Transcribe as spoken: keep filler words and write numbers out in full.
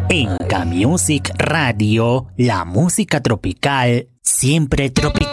En K-Music Radio, la música tropical, siempre tropical.